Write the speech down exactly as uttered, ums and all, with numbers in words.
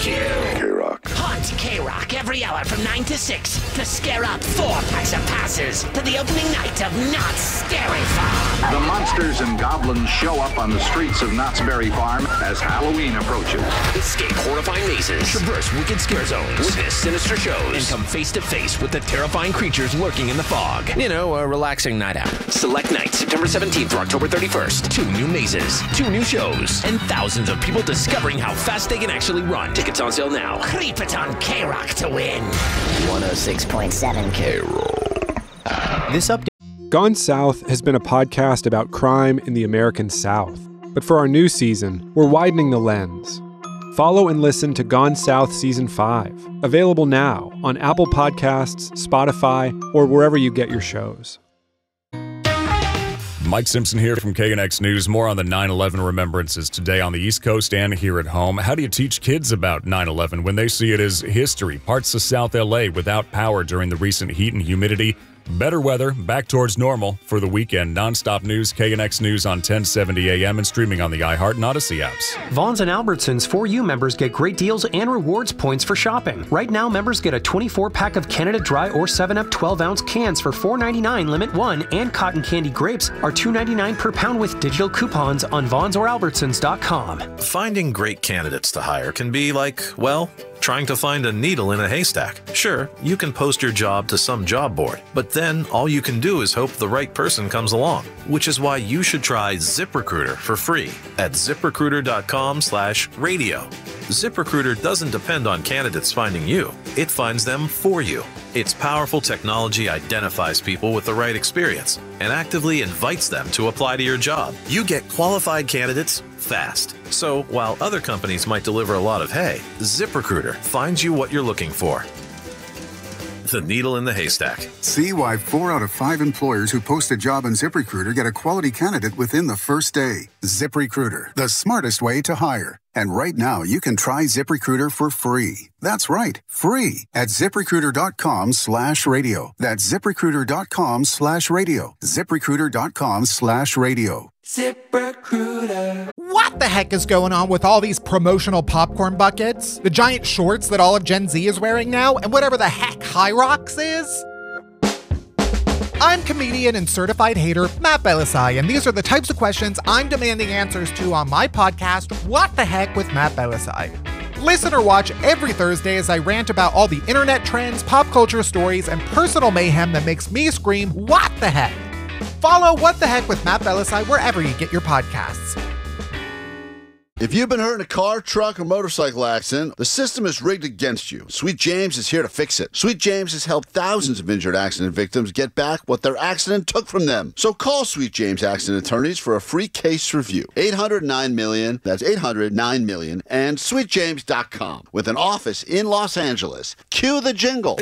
Q. K-Rock. Hunt K-Rock every hour from nine to six to scare up four packs of passes to the opening night of Knott's Scary Farm. The monsters and goblins show up on the streets of Knott's Berry Farm as Halloween approaches. Escape horrifying mazes, traverse wicked scare zones, witness sinister shows, and come face to face with the terrifying creatures lurking in the fog. You know, a relaxing night out. Select night, September seventeenth through October thirty-first. Two new mazes, two new shows, and thousands of people discovering how fast they can actually run. Tickets on sale now. Creep it on K-Rock to win. one oh six point seven K-Roll. This update. Gone South has been a podcast about crime in the American South. But for our new season, we're widening the lens. Follow and listen to Gone South Season five, available now on Apple Podcasts, Spotify, or wherever you get your shows. Mike Simpson here from K N X News. More on the nine eleven remembrances today on the East Coast and here at home. How do you teach kids about nine eleven when they see it as history? Parts of South L A without power during the recent heat and humidity. Better weather, back towards normal for the weekend. Nonstop news, K N X News on ten seventy A M and streaming on the iHeart and Odyssey apps. Vons and Albertsons for You members get great deals and rewards points for shopping. Right now, members get a twenty-four pack of Canada Dry or seven up twelve ounce cans for four ninety-nine limit one, and cotton candy grapes are two ninety-nine per pound with digital coupons on Vons or Albertsons dot com. Finding great candidates to hire can be like, well, trying to find a needle in a haystack. Sure, you can post your job to some job board, but then all you can do is hope the right person comes along, which is why you should try ZipRecruiter for free at ZipRecruiter.com slash radio. ZipRecruiter doesn't depend on candidates finding you. It finds them for you. Its powerful technology identifies people with the right experience and actively invites them to apply to your job. You get qualified candidates fast. So while other companies might deliver a lot of hay, ZipRecruiter finds you what you're looking for. The needle in the haystack. See why four out of five employers who post a job on ZipRecruiter get a quality candidate within the first day. ZipRecruiter, the smartest way to hire. And right now, you can try ZipRecruiter for free. That's right, free at ZipRecruiter.com slash radio. That's ZipRecruiter.com slash radio. ZipRecruiter.com slash radio. ZipRecruiter. What the heck is going on with all these promotional popcorn buckets? The giant shorts that all of Gen Z is wearing now, and whatever the heck High Rocks is? I'm comedian and certified hater Matt Belisai, and these are the types of questions I'm demanding answers to on my podcast, What the Heck with Matt Belisai. Listen or watch every Thursday as I rant about all the internet trends, pop culture stories, and personal mayhem that makes me scream, what the heck? Follow What the Heck with Matt Belisai wherever you get your podcasts. If you've been hurt in a car, truck, or motorcycle accident, the system is rigged against you. Sweet James is here to fix it. Sweet James has helped thousands of injured accident victims get back what their accident took from them. So call Sweet James Accident Attorneys for a free case review. eight hundred nine million, that's eight hundred nine million, and sweet james dot com with an office in Los Angeles. Cue the jingle.